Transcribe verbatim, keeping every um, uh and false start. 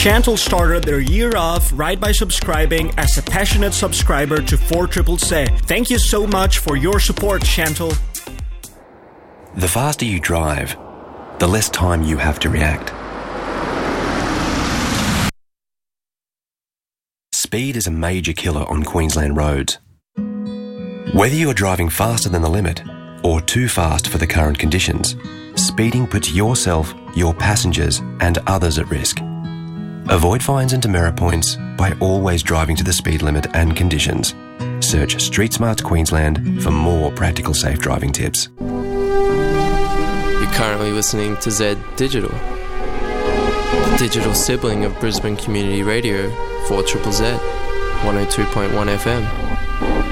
Chantal started their year off right by subscribing as a passionate subscriber to four triple Z. Thank you so much for your support, Chantal. The faster you drive, the less time you have to react. Speed is a major killer on Queensland roads. Whether you are driving faster than the limit or too fast for the current conditions, speeding puts yourself, your passengers and others at risk. Avoid fines and demerit points by always driving to the speed limit and conditions. Search Street Smarts Queensland for more practical safe driving tips. You're currently listening to Z Digital, the digital sibling of Brisbane Community Radio, four triple Z, one oh two point one F M.